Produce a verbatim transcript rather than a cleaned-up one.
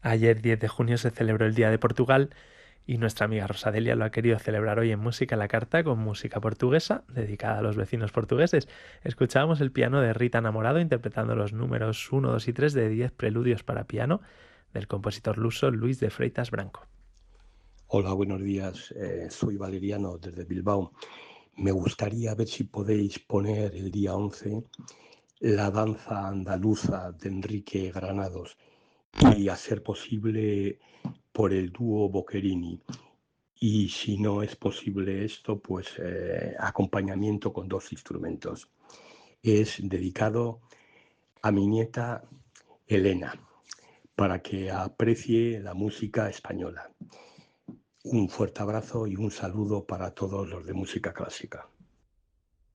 Ayer, diez de junio, se celebró el Día de Portugal y nuestra amiga Rosadelia lo ha querido celebrar hoy en Música a la Carta con música portuguesa dedicada a los vecinos portugueses. Escuchábamos el piano de Rita Namorado interpretando los números uno, dos y tres de diez preludios para piano del compositor luso Luis de Freitas Branco. Hola, buenos días. Eh, soy Valeriano desde Bilbao. Me gustaría ver si podéis poner el día once la danza andaluza de Enrique Granados y, a ser posible, por el dúo Boccherini. Y si no es posible esto, pues eh, acompañamiento con dos instrumentos. Es dedicado a mi nieta Elena, para que aprecie la música española. Un fuerte abrazo y un saludo para todos los de música clásica.